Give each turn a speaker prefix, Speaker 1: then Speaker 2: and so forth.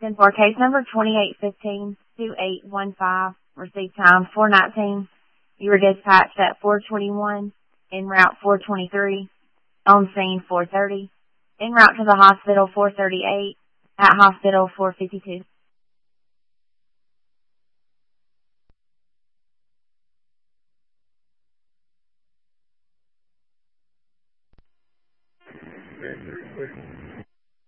Speaker 1: 10-4, case number 2815-2815, received time 4:19. You were dispatched at 4:21, en route 4:23, on scene 4:30, en route to the hospital 4:38, at hospital 4:52.
Speaker 2: Very quick.